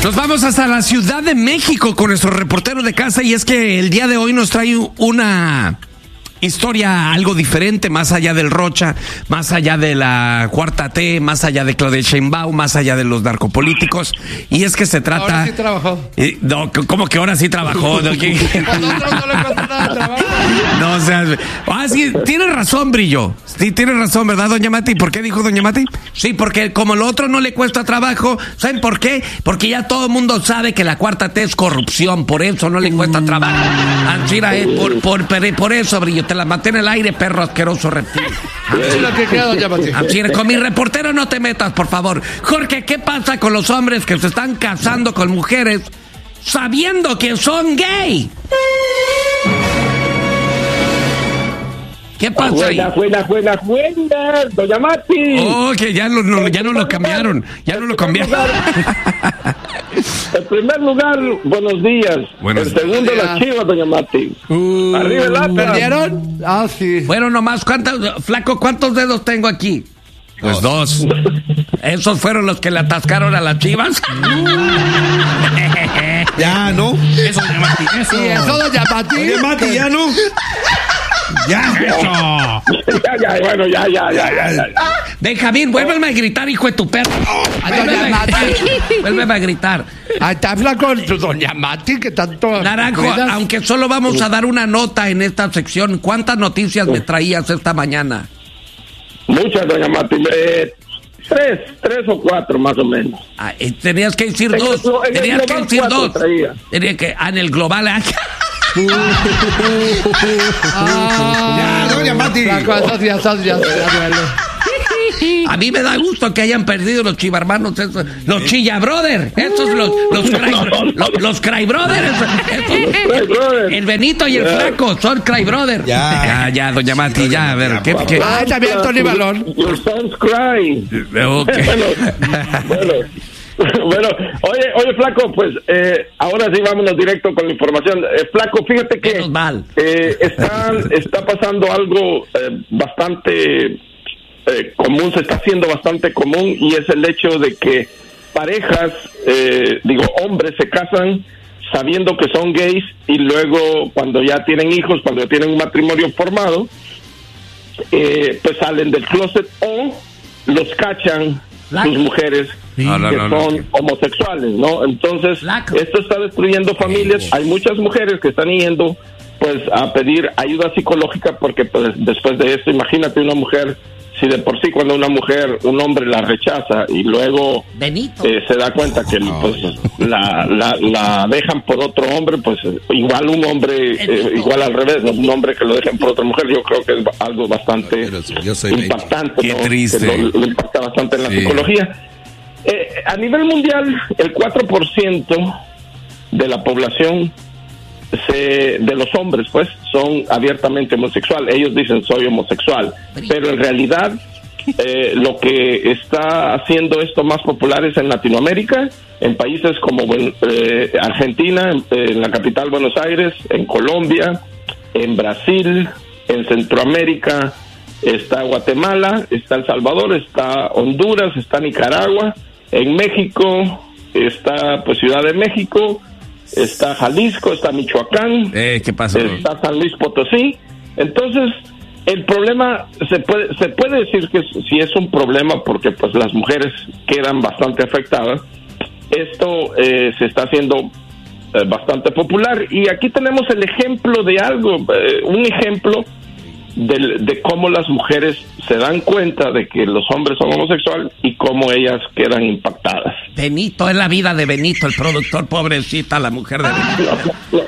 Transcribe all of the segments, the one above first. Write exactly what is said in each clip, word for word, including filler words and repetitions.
Nos vamos hasta la Ciudad de México con nuestro reportero de casa, y es que el día de hoy nos trae una historia algo diferente, más allá del Rocha, más allá de la Cuarta T, más allá de Claudia Sheinbaum, más allá de los narcopolíticos, y es que se trata... Ahora sí trabajó. Eh, no, ¿cómo que ahora sí trabajó? ¿No? ¿Qué? Nosotros no le cuesta nada de trabajo. No, o sea, ah, sí, tiene razón, Brillo. Sí, tiene razón, ¿verdad, doña Mati? ¿Por qué dijo doña Mati? Sí, porque como lo otro no le cuesta trabajo, ¿saben por qué? Porque ya todo el mundo sabe que la Cuarta T es corrupción, por eso no le cuesta trabajo. Anchira, eh, por, por, por, por eso, Brillo, te la maté en el aire, perro asqueroso reptil. Anchira, ¿qué queda, doña Mati? Anchira, con mi reportero no te metas, por favor. Jorge, ¿qué pasa con los hombres que se están casando con mujeres sabiendo que son gay? ¿Qué pasa ahí? Buenas, buenas, buenas, buenas, doña Mati. Oh, que ya, lo, no, ya no lo cambiaron. Ya no lo cambiaron. En primer lugar, buenos días. Buenos en segundo, días. las Chivas, doña Mati. Uh, Arriba el Atlas. ¿Perdieron? Ah, sí. Fueron nomás, ¿cuántos, flaco, cuántos dedos tengo aquí? Pues dos. ¿Esos fueron los que le atascaron a las Chivas? Ya, ¿no? Eso, doña Mati, eso. Sí, eso, doña Mati. Oye, Mati, ya, ¿no? Ya. Eso. Ya, ya, bueno, ya, ya, ya, ya, ya. Benjamín, vuélveme a gritar, hijo de tu perro. Ay, Vuélveme doña a gritar. Mati. Vuélveme a gritar. Ahí está flaco, doña Mati, que tanto... Naranjo, cuidas. aunque solo vamos a dar una nota en esta sección, ¿cuántas noticias me traías esta mañana? Muchas, doña Mati. Eh, tres, tres o cuatro, más o menos. Ah, eh, tenías que decir En dos. el glo- en el Tenías que global decir cuatro dos. traía. Tenía que, ah, en el global. ah. Ah, Ya, doña Mati. Flaco, eso sí, eso sí, eso sí, ya duele. A mí me da gusto que hayan perdido los chivarmanos, esos, los Chilla Brother, esos los los Cry, los, los Cry Brother, esos, esos. Cry Brother. El Benito y el Ya. Flaco son Cry Brother. Ya. ya, ya, doña Mati, ya, a ver, ¿qué? qué? Ay, también Tony Balón. Your sons cry. Ok. bueno, bueno. Bueno, oye, oye, Flaco, pues eh, ahora sí vámonos directo con la información. Eh, Flaco, fíjate que Menos mal. eh, está, está pasando algo eh, bastante eh, común, se está haciendo bastante común, y es el hecho de que parejas, eh, digo, hombres se casan sabiendo que son gays, y luego cuando ya tienen hijos, cuando ya tienen un matrimonio formado, eh, pues salen del closet o los cachan Flaco. sus mujeres No, no, que no, no, son que- homosexuales, ¿no? Entonces, Flaco. esto está destruyendo familias. Hay muchas mujeres que están yendo, pues, a pedir ayuda psicológica, porque, pues, después de esto, imagínate una mujer, si de por sí cuando una mujer, un hombre la rechaza y luego Benito. eh, se da cuenta que pues, la, la, la dejan por otro hombre, pues igual un hombre, eh, igual al revés, ¿no? Un hombre que lo dejen por otra mujer, yo creo que es algo bastante Pero si yo soy impactante, Qué ¿no? triste. Que lo, lo impacta bastante en la Sí. psicología. Eh, a nivel mundial, el cuatro por ciento de la población se, de los hombres, pues, son abiertamente homosexual. Ellos dicen soy homosexual, pero en realidad eh, lo que está haciendo esto más popular es en Latinoamérica, en países como eh, Argentina, en, en la capital Buenos Aires, en Colombia, en Brasil, en Centroamérica, está Guatemala, está El Salvador, está Honduras, está Nicaragua, en México está pues Ciudad de México, está Jalisco, está Michoacán, Eh, ¿qué pasó? está San Luis Potosí. Entonces, el problema se puede se puede decir que si es un problema porque pues las mujeres quedan bastante afectadas. Esto eh, se está haciendo eh, bastante popular, y aquí tenemos el ejemplo de algo, eh, un ejemplo de, de cómo las mujeres se dan cuenta de que los hombres son homosexuales y cómo ellas quedan impactadas. Benito, es la vida de Benito, el productor, pobrecita, la mujer de Benito.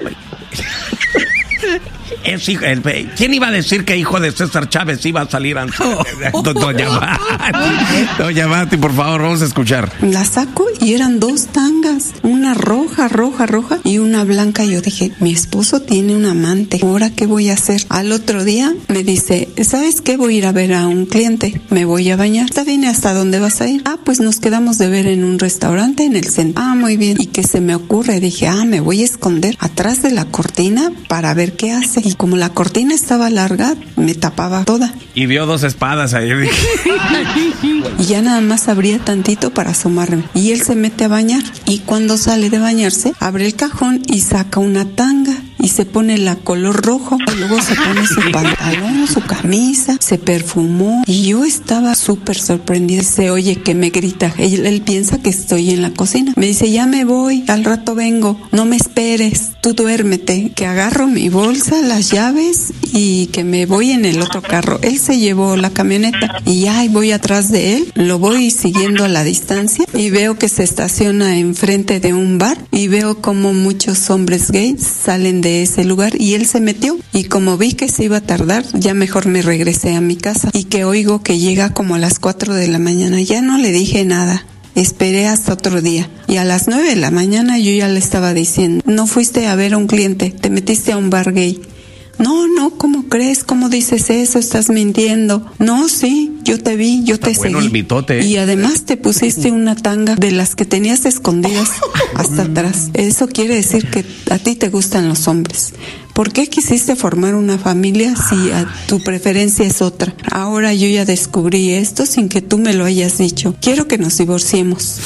Es hijo, el, ¿quién iba a decir que hijo de César Chávez iba a salir antes? Doña Mati, doña Mati, por favor, vamos a escuchar. La saco y eran dos tangas, una roja, roja, roja y una blanca. Yo dije, mi esposo tiene un amante, ¿ahora qué voy a hacer? Al otro día me dice, ¿sabes qué? Voy a ir a ver a un cliente, me voy a bañar. ¿Está bien? ¿Hasta dónde vas a ir? Ah, pues nos quedamos de ver en un restaurante en el centro. Ah, muy bien. ¿Y qué se me ocurre? Dije, ah, me voy a esconder atrás de la cortina para ver qué hace. ¿Y como la cortina estaba larga, me tapaba toda. Y vio dos espadas ahí. Y ya nada más abría tantito para asomarme. Y él se mete a bañar. Y cuando sale de bañarse, abre el cajón y saca una tanga. Y se pone la color rojo. Y luego se pone su pantalón, su camisa. Se perfumó. Y yo estaba súper sorprendida. Se oye que me grita. Él, él piensa que estoy en la cocina. Me dice, ya me voy. Al rato vengo. No me esperes. Tú duérmete. Que agarro mi bolsa, las llaves y que me voy en el otro carro. Él se llevó la camioneta. Y ya voy atrás de él. Lo voy siguiendo a la distancia. Y veo que se estaciona enfrente de un bar. Y veo como muchos hombres gays salen de ese lugar y él se metió, y como vi que se iba a tardar, ya mejor me regresé a mi casa, y que oigo que llega como a las cuatro de la mañana. Ya no le dije nada, esperé hasta otro día, y a las nueve de la mañana yo ya le estaba diciendo, no fuiste a ver a un cliente, te metiste a un bar gay. No, no, ¿cómo crees? ¿Cómo dices eso? Estás mintiendo. No, sí, yo te vi, yo Está te bueno seguí. El mitote. Y además te pusiste una tanga de las que tenías escondidas hasta atrás. Eso quiere decir que a ti te gustan los hombres. ¿Por qué quisiste formar una familia si a tu preferencia es otra? Ahora yo ya descubrí esto sin que tú me lo hayas dicho. Quiero que nos divorciemos.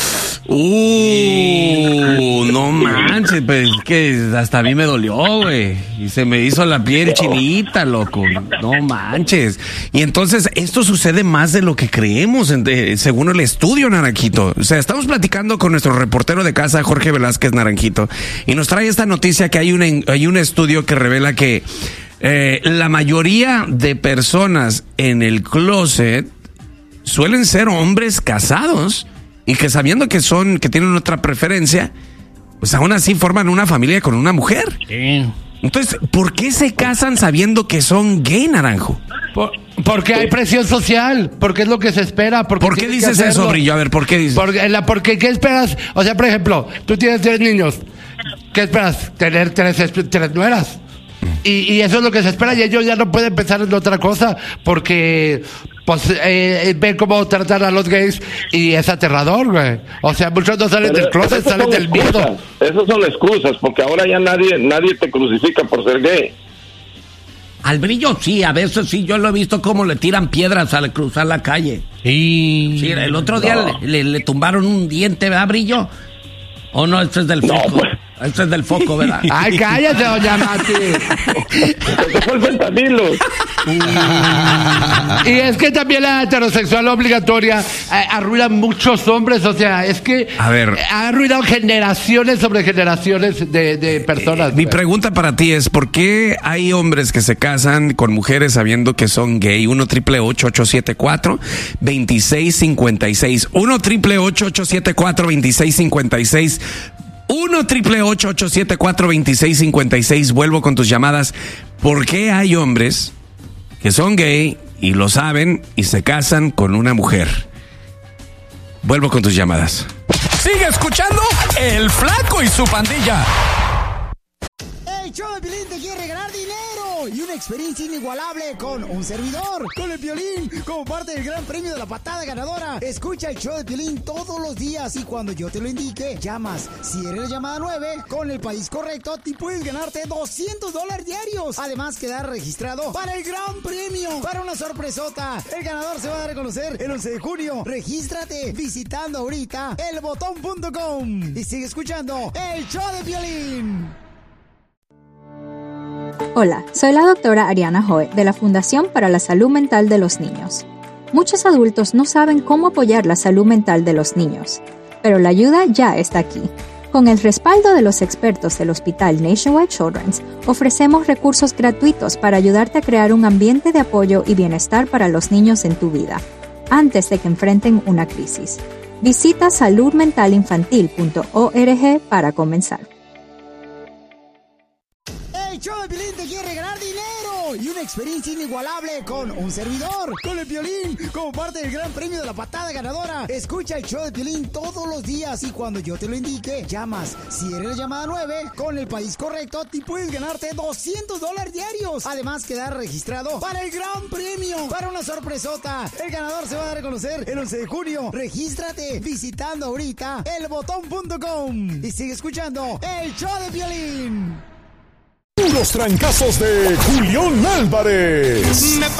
Uh, no manches, pues es que hasta a mí me dolió, güey. Y se me hizo la piel chinita, loco. No manches. Y entonces esto sucede más de lo que creemos, eh, según el estudio, Naranjito. O sea, estamos platicando con nuestro reportero de casa, Jorge Velázquez Naranjito, y nos trae esta noticia que hay, una, hay un estudio que revela que eh, la mayoría de personas en el closet suelen ser hombres casados y que sabiendo que son, que tienen otra preferencia, pues aún así forman una familia con una mujer. Sí. Entonces, ¿por qué se casan sabiendo que son gay, Naranjo? Por, porque hay presión social, porque es lo que se espera. Porque ¿Por qué dices eso, Brillo? A ver, ¿por qué dices? Porque, la, porque, ¿qué esperas? O sea, por ejemplo, tú tienes tres niños. ¿Qué esperas? Tener tres, tres nueras. Y, y eso es lo que se espera, y ellos ya no pueden pensar en otra cosa, porque pues eh, ven cómo tratan a los gays y es aterrador, güey. O sea, muchos no salen Pero del closet, salen del excusas. miedo. Esas son excusas, porque ahora ya nadie nadie te crucifica por ser gay. Al Brillo sí, a veces sí, yo lo he visto cómo le tiran piedras al cruzar la calle. Y... Sí, el otro día No. le, le, le tumbaron un diente, ¿verdad, Brillo? ¿O no? Este es del No, foco. pues. Este es del foco, ¿verdad? Ay, cállate, doña Mati. Eso fue el fentanilo. Y es que también la heterosexual obligatoria eh, arruina muchos hombres, o sea, es que A ver. eh, ha arruinado generaciones sobre generaciones de, de personas. Mi güey. pregunta para ti es, ¿por qué hay hombres que se casan con mujeres sabiendo que son gay? uno triple ocho ocho siete cuatro dos seis cinco seis. uno triple ocho ocho siete cuatro dos seis cinco seis. uno triple ocho ocho siete cuatro dos seis cinco seis. Vuelvo con tus llamadas. ¿Por qué hay hombres que son gay y lo saben y se casan con una mujer? Vuelvo con tus llamadas. Sigue escuchando El Flaco y su pandilla. El show de Piolín te quiere regalar dinero y una experiencia inigualable con un servidor, con el Piolín, como parte del gran premio de la patada ganadora. Escucha el show de Piolín todos los días y cuando yo te lo indique, llamas. Si eres la llamada nueve, con el país correcto, te puedes ganarte doscientos dólares diarios. Además, quedar registrado para el gran premio, para una sorpresota. El ganador se va a dar a conocer el once de junio. Regístrate visitando ahorita el botón punto com y sigue escuchando el show de Piolín. Hola, soy la doctora Ariana Joe de la Fundación para la Salud Mental de los Niños. Muchos adultos no saben cómo apoyar la salud mental de los niños, pero la ayuda ya está aquí. Con el respaldo de los expertos del Hospital Nationwide Children's, ofrecemos recursos gratuitos para ayudarte a crear un ambiente de apoyo y bienestar para los niños en tu vida, antes de que enfrenten una crisis. Visita salud mental infantil punto org para comenzar. El show de Piolín te quiere regalar dinero y una experiencia inigualable con un servidor, con el Piolín, como parte del gran premio de la patada ganadora. Escucha el show de Piolín todos los días y cuando yo te lo indique, llamas. Si eres la llamada nueve, con el país correcto, te puedes ganarte doscientos dólares diarios. Además, quedar registrado para el gran premio, para una sorpresota. El ganador se va a dar a conocer el once de junio. Regístrate visitando ahorita el botón punto com y sigue escuchando el show de Piolín. Los trancazos de Julián Álvarez. Me